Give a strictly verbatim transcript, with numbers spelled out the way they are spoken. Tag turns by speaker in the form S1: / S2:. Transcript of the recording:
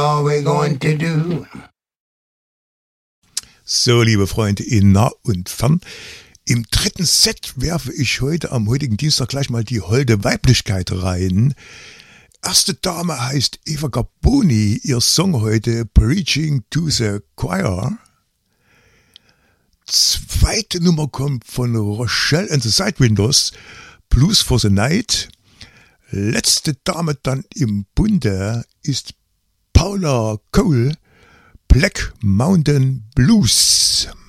S1: are we going to do?
S2: So, liebe Freunde in nah und fern, im dritten Set werfe ich heute am heutigen Dienstag gleich mal die holde Weiblichkeit rein. Erste Dame heißt Eva Garboni, ihr Song heute Preaching to the Choir. Zweite Nummer kommt von Rochelle and the Sidewinders, Blues for the Night. Letzte Dame dann im Bunde ist Paula Cole, Black Mountain Blues.